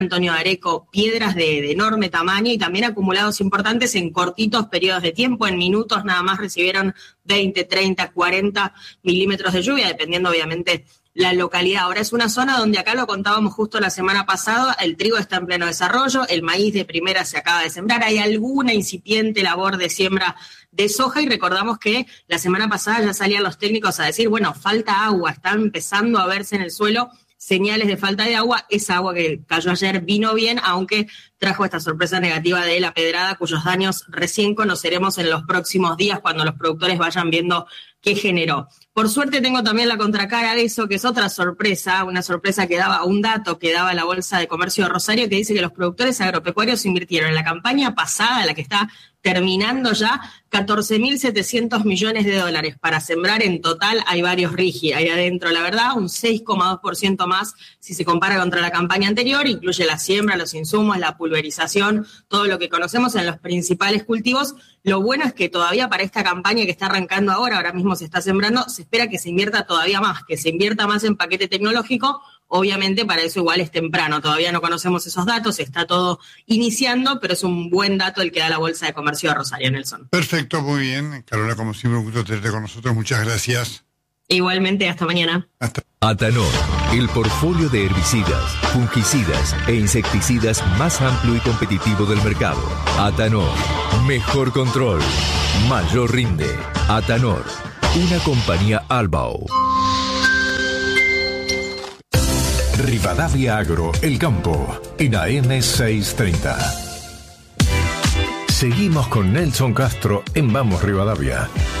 Antonio Areco, piedras de enorme tamaño y también acumulados importantes en cortitos periodos de tiempo, en minutos nada más recibieron 20, 30, 40 milímetros de lluvia, dependiendo obviamente la localidad. Ahora es una zona donde acá lo contábamos justo la semana pasada, el trigo está en pleno desarrollo, el maíz de primera se acaba de sembrar, hay alguna incipiente labor de siembra de soja y recordamos que la semana pasada ya salían los técnicos a decir, bueno, falta agua, está empezando a verse en el suelo señales de falta de agua. Esa agua que cayó ayer vino bien, aunque trajo esta sorpresa negativa de la pedrada, cuyos daños recién conoceremos en los próximos días cuando los productores vayan viendo qué generó. Por suerte tengo también la contracara de eso, que es otra sorpresa, una sorpresa que daba, un dato que daba la Bolsa de Comercio de Rosario, que dice que los productores agropecuarios invirtieron en la campaña pasada, la que está terminando ya, 14.700 millones de dólares para sembrar. En total hay varios RIGI ahí adentro, la verdad, un 6,2% más si se compara contra la campaña anterior, incluye la siembra, los insumos, la pulverización, todo lo que conocemos en los principales cultivos. Lo bueno es que todavía para esta campaña que está arrancando ahora mismo se está sembrando, se espera que se invierta todavía más, que se invierta más en paquete tecnológico. Obviamente para eso igual es temprano, todavía no conocemos esos datos, está todo iniciando, pero es un buen dato el que da la Bolsa de Comercio de Rosario, Nelson. Perfecto, muy bien. Carola, como siempre, un gusto tenerte con nosotros. Muchas gracias. Igualmente, hasta mañana. Atanor, el portfolio de herbicidas, fungicidas e insecticidas más amplio y competitivo del mercado. Atanor, mejor control, mayor rinde. Atanor, una compañía Albao. Rivadavia Agro, El Campo, en AM 630. Seguimos con Nelson Castro en Vamos Rivadavia.